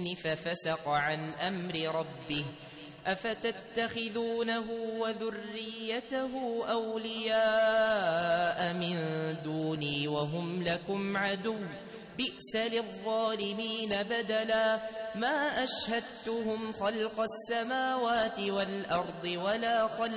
الجن ففسق عن أمر ربه أفتتخذونه وذريته أولياء من دوني وهم لكم عدو بئس للظالمين بدلا ما أشهدتهم خلق السماوات والأرض ولا خلق